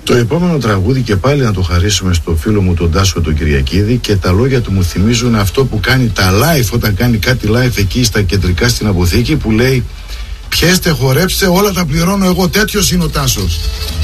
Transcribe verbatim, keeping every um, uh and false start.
Το επόμενο τραγούδι και πάλι να το χαρίσουμε στο φίλο μου τον Τάσο τον Κυριακίδη, και τα λόγια του μου θυμίζουν αυτό που κάνει τα live, όταν κάνει κάτι live εκεί στα κεντρικά στην αποθήκη, που λέει: πιέστε, χορέψτε, όλα τα πληρώνω εγώ, τέτοιος είναι ο Τάσος.